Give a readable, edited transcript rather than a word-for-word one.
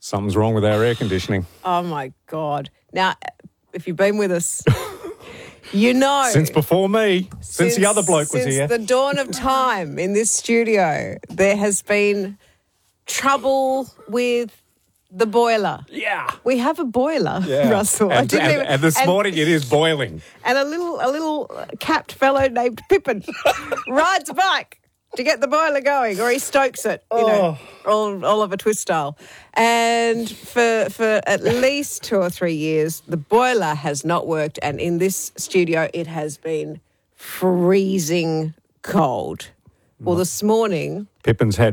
Something's wrong with our air conditioning. Oh, my God. Now, if you've been with us, you know. Since before me. Since the other bloke was here. Since the dawn of time in this studio, there has been trouble with the boiler. Yeah. We have a boiler, Yeah. Russell. And this morning it is boiling. And a little capped fellow named Pippin rides a bike to get the boiler going, or he stokes it, all Oliver Twist style. And for at least 2 or 3 years, the boiler has not worked, and in this studio it has been freezing cold. Well, this morning... Pippin's had